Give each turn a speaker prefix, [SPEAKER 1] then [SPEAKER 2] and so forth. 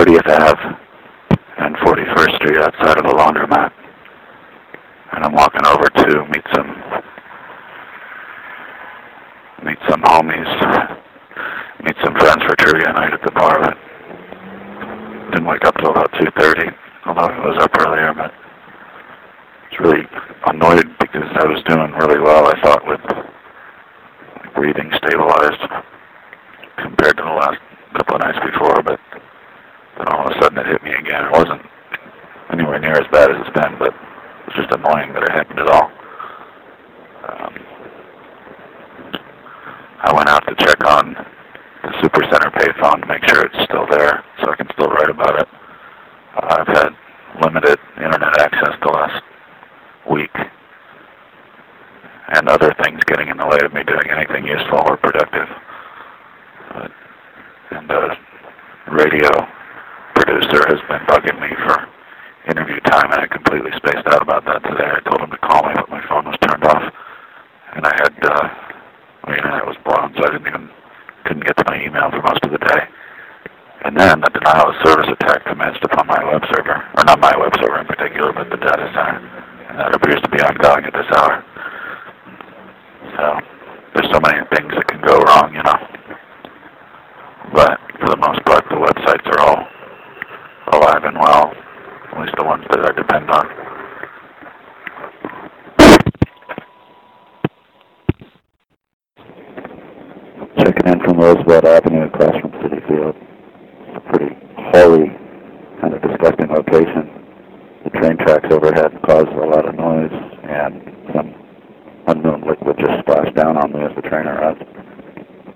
[SPEAKER 1] 30th Ave and 41st Street outside of the laundromat. And I'm walking over to meet some homies, meet some friends for trivia night at the bar, but didn't wake up till about 2:30, although I was up earlier, but I was really annoyed because I was doing really well, I thought, with breathing stabilized compared to the last couple of nights before, but then all of a sudden it hit me again. It wasn't anywhere near as bad as it's been, but it was just annoying that it happened at all. I went out to check on the Supercenter payphone to make sure it's still there so I can still write about it. I've had limited internet access the last week, and other things getting in the way of me doing anything useful or productive. And the radio producer has been bugging me for interview time, and I completely spaced out about that today. I told him to call me, but my phone was turned off, and I had my internet was blown, so I couldn't get to my email for most of the day. And then the denial of service attack commenced upon my web server, or not my web server in particular, but the data center, and that appears to be ongoing at this hour. So there's so many things that can go wrong, you know. But for the most part, the websites are all alive and well, at least the ones that I depend on. Checking in from Roosevelt Avenue across from Citi Field. It's a pretty holy, kind of disgusting location. The train tracks overhead cause a lot of noise, and some unknown liquid just splashed down on me as the train arrived.